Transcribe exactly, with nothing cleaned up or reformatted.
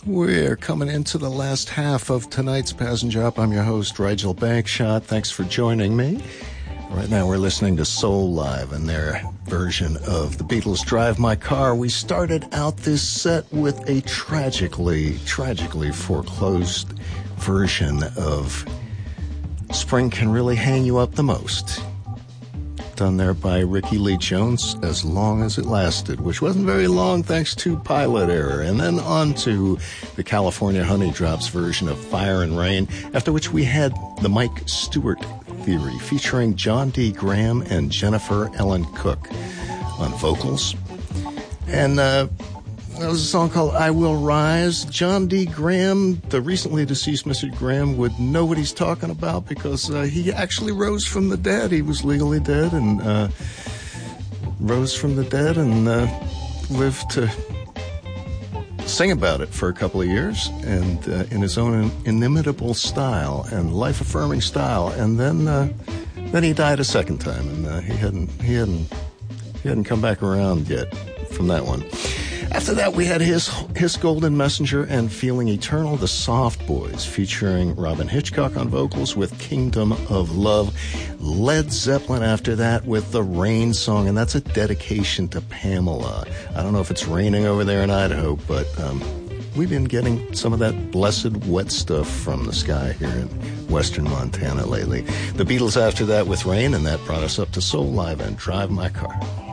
We're coming into the last half of tonight's Passenger Up. I'm your host, Rigel Bankshot. Thanks for joining me. Right now we're listening to Soul Live and their version of the Beatles' Drive My Car. We started out this set with a tragically, tragically foreclosed version of Spring Can Really Hang You Up the Most, done there by Ricky Lee Jones, As Long As It Lasted, which wasn't very long thanks to pilot error. And then on to the California Honey Drops version of Fire and Rain, after which we had the Mike Stewart Theory, featuring John D. Graham and Jennifer Ellen Cook on vocals. And uh, that was a song called I Will Rise. John D. Graham, the recently deceased Mister Graham, would know what he's talking about because uh, he actually rose from the dead. He was legally dead and uh, rose from the dead and uh, lived to sing about it for a couple of years, and uh, in his own inimitable style and life-affirming style. And then, uh, then he died a second time, and uh, he hadn't, he hadn't, he hadn't come back around yet from that one. After that, we had his his Golden Messenger and Feeling Eternal, the Soft Boys, featuring Robin Hitchcock on vocals with Kingdom of Love. Led Zeppelin after that with the Rain Song, and that's a dedication to Pamela. I don't know if it's raining over there in Idaho, but um, we've been getting some of that blessed wet stuff from the sky here in western Montana lately. The Beatles after that with Rain, and that brought us up to Soul Live and Drive My Car.